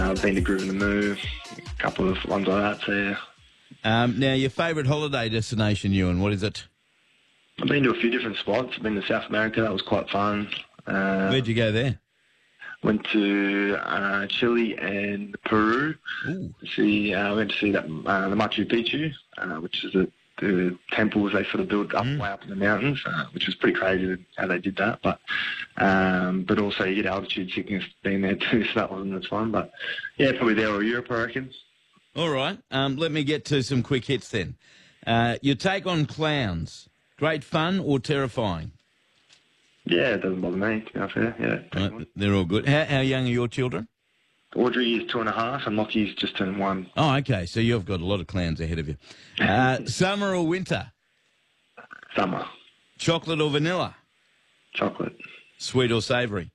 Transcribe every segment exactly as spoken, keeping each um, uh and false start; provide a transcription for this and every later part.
Uh, I've been to Groove in the Moo, a couple of ones like that, so yeah. Um, now, your favourite holiday destination, Ewan, what is it? I've been to a few different spots. I've been to South America, that was quite fun. Uh, Where'd you go there? Went to uh, Chile and Peru. Ooh. To see, uh, went to see that uh, the Machu Picchu, uh, which is the, the temples they sort of built up Mm. way up in the mountains, uh, which was pretty crazy how they did that. But um, but also you get altitude sickness being there too, so that wasn't as fun. But yeah, probably there or Europe, I reckon. All right. Um, let me get to some quick hits then. Uh, your take on clowns. Great fun or terrifying? Yeah, it doesn't bother me, to be fair. Yeah, Right, they're all good. How, how young are your children? Audrey is two and a half, and Lockie's just turned one. Oh, okay. So you've got a lot of clowns ahead of you. Uh, summer or winter? Summer. Chocolate or vanilla? Chocolate. Sweet or savoury?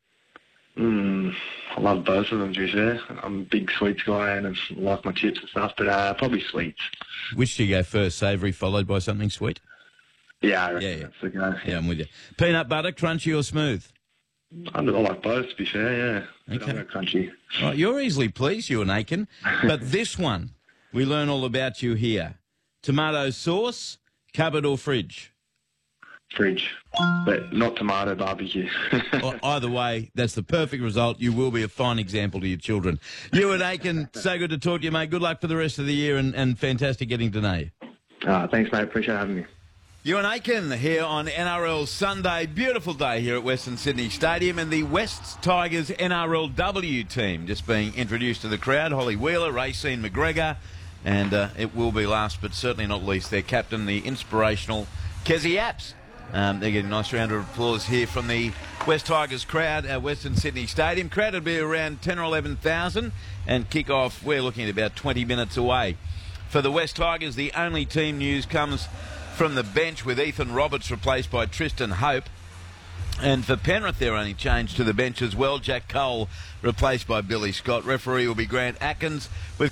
Mm, I love both of them, to be fair. I'm a big sweets guy and I like my chips and stuff, but uh, probably sweets. Which do you go first, savoury followed by something sweet? Yeah, I reckon Yeah, yeah. that's the go. Yeah, I'm with you. Peanut butter, crunchy or smooth? I like both, to be fair, yeah. But Okay. I'm not crunchy. Right, you're easily pleased, Ewan Aiken. But this one, we learn all about you here. Tomato sauce, cupboard or fridge? Fridge. But not tomato barbecue. Well, either way, that's the perfect result. You will be a fine example to your children. Ewan Aiken, so good to talk to you, mate. Good luck for the rest of the year and, and fantastic getting to know you. uh, thanks, mate. Appreciate having me. Ewan Aiken here on N R L Sunday. Beautiful day here at Western Sydney Stadium, and the West Tigers N R L W team just being introduced to the crowd. Holly Wheeler, Racine McGregor, and uh, it will be last but certainly not least their captain, the inspirational Kezzy Apps. Um, they're getting a nice round of applause here from the West Tigers crowd at Western Sydney Stadium. Crowd will be around ten or eleven thousand, and kick-off, we're looking at about twenty minutes away. For the West Tigers, the only team news comes from the bench, with Ethan Roberts replaced by Tristan Hope. And for Penrith, their only change to the bench as well, Jack Cole replaced by Billy Scott. Referee will be Grant Atkins, with